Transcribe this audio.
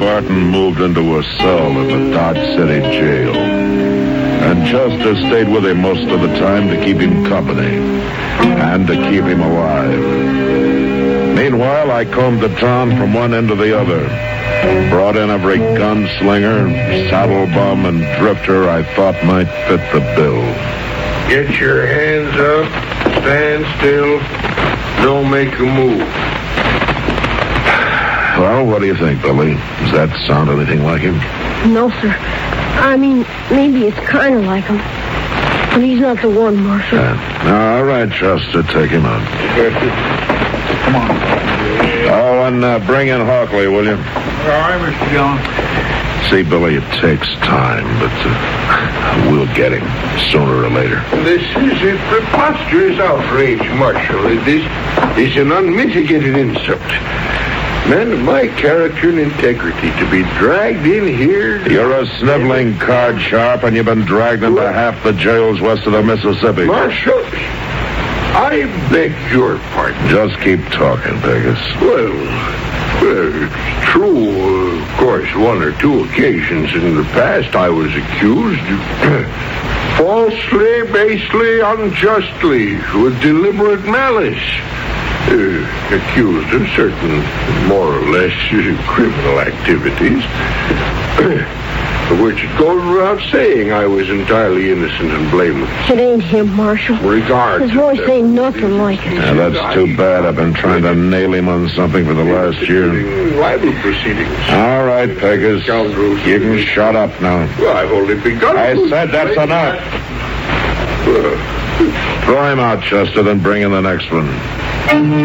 Barton moved into a cell in the Dodge City jail. And Chester stayed with him most of the time to keep him company and to keep him alive. Meanwhile, I combed the town from one end to the other. Brought in every gunslinger, saddle bum, and drifter I thought might fit the bill. Get your hands up, stand still, don't make a move. Well, what do you think, Billy? Does that sound anything like him? No, sir. I mean, maybe it's kind of like him. But he's not the one, Marshal. All right, Chester, take him out. Come on. Oh, and bring in Hockley, will you? All right, Mr. Dillon. See, Billy, it takes time, but we'll get him sooner or later. This is a preposterous outrage, Marshal. This is an unmitigated insult. Man of my character and integrity to be dragged in here... You're a sniveling card sharp, and you've been dragged into half the jails west of the Mississippi. Marshal, I beg your pardon. Just keep talking, Pegasus. Well, it's true. Of course, one or two occasions in the past I was accused falsely, basely, unjustly, with deliberate malice. Accused of certain more or less criminal activities, of which it goes without saying I was entirely innocent and blameless. It ain't him, Marshal. Regards. His voice ain't nothing like it. Yeah, that's too bad. I've been trying to nail him on something for the last year. Libel proceedings. All right, Pegasus. You can shut up now. Well, I've only begun. I said that's enough. Throw him out, Chester, then bring in the next one.